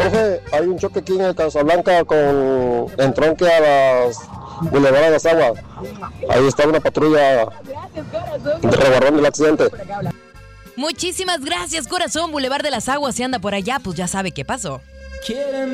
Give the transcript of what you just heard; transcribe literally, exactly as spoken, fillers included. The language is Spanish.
Jorge, hay un choque aquí en el Casablanca con entronque a las Boulevard de las Aguas. Ahí está una patrulla resguardando el accidente. Muchísimas gracias, corazón. Boulevard de las Aguas, si anda por allá, pues ya sabe qué pasó.